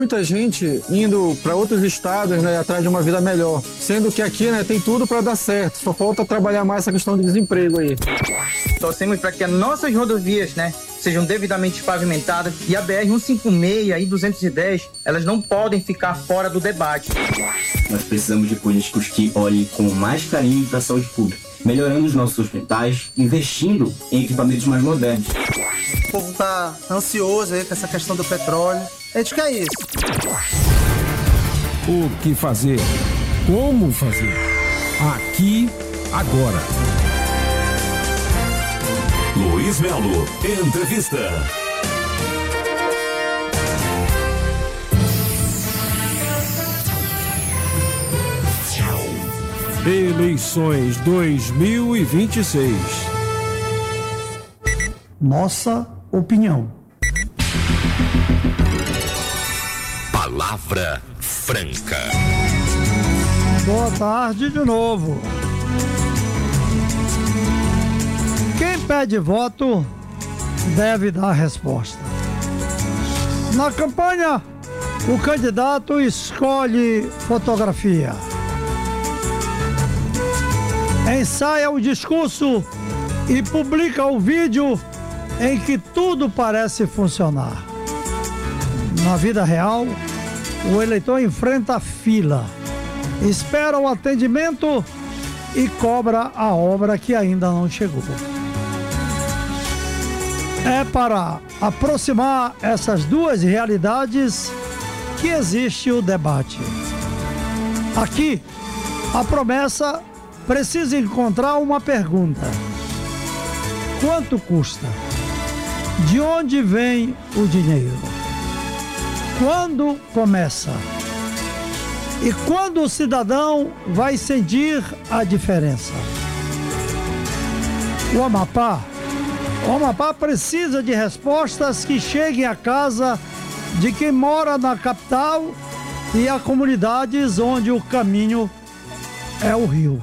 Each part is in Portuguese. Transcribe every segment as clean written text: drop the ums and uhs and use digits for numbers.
Muita gente indo para outros estados, né, atrás de uma vida melhor, sendo que aqui, né, tem tudo para dar certo, só falta trabalhar mais essa questão de desemprego aí. Torcemos para que as nossas rodovias, né, sejam devidamente pavimentadas e a BR-156 e 210, elas não podem ficar fora do debate. Nós precisamos de políticos que olhem com mais carinho para a saúde pública, melhorando os nossos hospitais, investindo em equipamentos mais modernos. O povo está ansioso aí com essa questão do petróleo. A gente quer isso. O que fazer? Como fazer? Aqui, agora. Luiz Melo, entrevista. Eleições 2026. Nossa opinião. Palavra Franca. Boa tarde de novo. Quem pede voto deve dar resposta. Na campanha, o candidato escolhe fotografia, ensaia o discurso e publica o vídeo em que tudo parece funcionar. Na vida real, o eleitor enfrenta a fila, espera o atendimento e cobra a obra que ainda não chegou. É para aproximar essas duas realidades que existe o debate. Aqui, a promessa precisa encontrar uma pergunta: quanto custa? De onde vem o dinheiro? Quando começa? E quando o cidadão vai sentir a diferença? O Amapá precisa de respostas que cheguem à casa de quem mora na capital e a comunidades onde o caminho é o rio.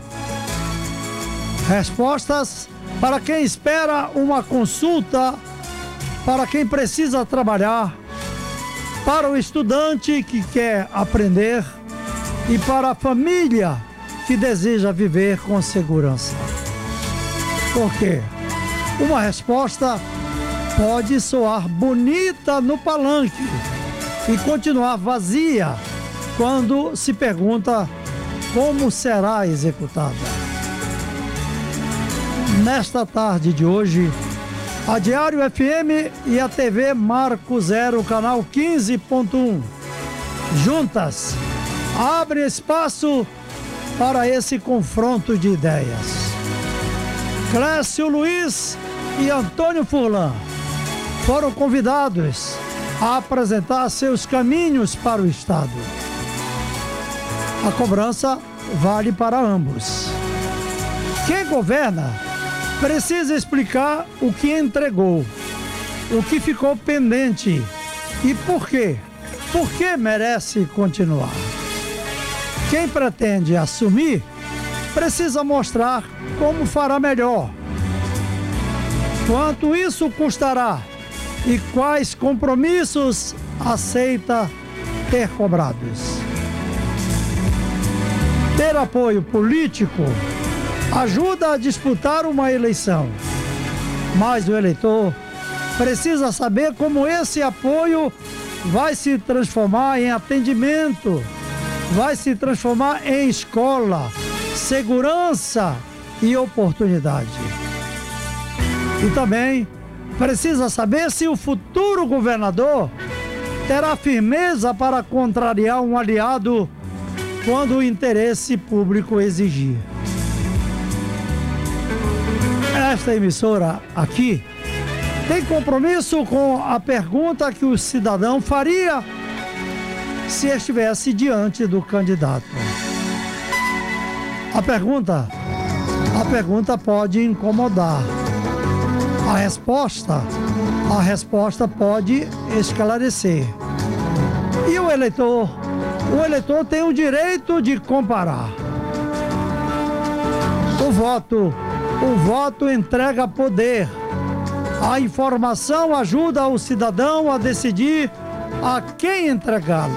Respostas para quem espera uma consulta, para quem precisa trabalhar, para o estudante que quer aprender e para a família que deseja viver com segurança. Por quê? Uma resposta pode soar bonita no palanque e continuar vazia quando se pergunta como será executada. Nesta tarde de hoje, a Diário FM e a TV Marco Zero, canal 15.1, juntas, abrem espaço para esse confronto de ideias. Clécio Luiz e Antônio Furlan foram convidados a apresentar seus caminhos para o Estado. A cobrança vale para ambos. Quem governa precisa explicar o que entregou, o que ficou pendente e por quê. Por que merece continuar? Quem pretende assumir precisa mostrar como fará melhor, quanto isso custará e quais compromissos aceita ter cobrados. Ter apoio político ajuda a disputar uma eleição, mas o eleitor precisa saber como esse apoio vai se transformar em atendimento, vai se transformar em escola, segurança e oportunidade. E também precisa saber se o futuro governador terá firmeza para contrariar um aliado quando o interesse público exigir. Esta emissora aqui tem compromisso com a pergunta que o cidadão faria se estivesse diante do candidato. A pergunta pode incomodar. A resposta pode esclarecer. E o eleitor tem o direito de comparar. O voto entrega poder. A informação ajuda o cidadão a decidir a quem entregá-lo.